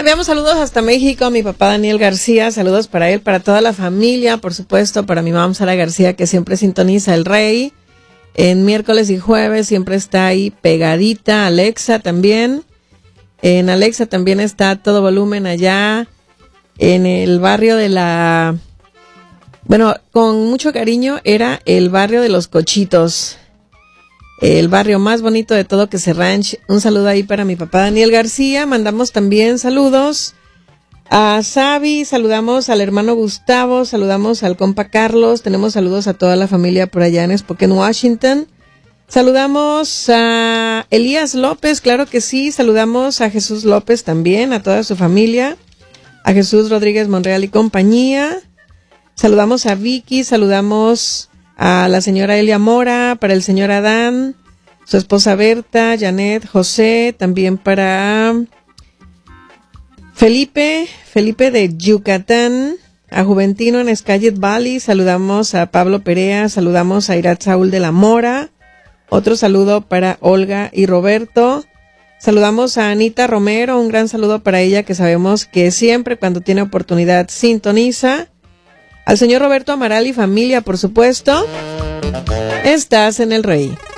Enviamos saludos hasta México a mi papá Daniel García, saludos para él, para toda la familia, por supuesto, para mi mamá Sara García, que siempre sintoniza El Rey, en miércoles y jueves siempre está ahí pegadita, Alexa también, en Alexa también está a todo volumen allá, en el barrio de la, bueno, con mucho cariño era el barrio de los Cochitos, el barrio más bonito de todo Queser Ranch. Un saludo ahí para mi papá Daniel García. Mandamos también saludos a Sabi, saludamos al hermano Gustavo, saludamos al compa Carlos, tenemos saludos a toda la familia por allá en Spokane, Washington. Saludamos a Elías López, claro que sí, saludamos a Jesús López también, a toda su familia, a Jesús Rodríguez Monreal y compañía. Saludamos a Vicky, saludamos a la señora Elia Mora, para el señor Adán, su esposa Berta, Janet, José, también para Felipe de Yucatán, a Juventino en Skagit Valley, saludamos a Pablo Perea, saludamos a Irat Saúl de la Mora, otro saludo para Olga y Roberto, saludamos a Anita Romero, un gran saludo para ella que sabemos que siempre cuando tiene oportunidad sintoniza. Al señor Roberto Amaral y familia, por supuesto. Estás en El Rey.